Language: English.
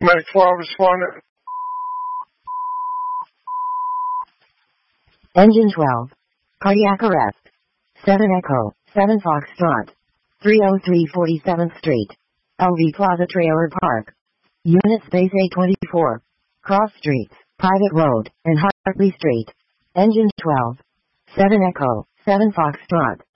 Mike 12 responded. Engine 12. Cardiac arrest. 7 Echo, 7 Foxtrot. 303 47th Street. LV Plaza Trailer Park. Unit Space A24. Cross Streets, Private Road, and Hartley Street. Engine 12. 7 Echo, 7 Foxtrot.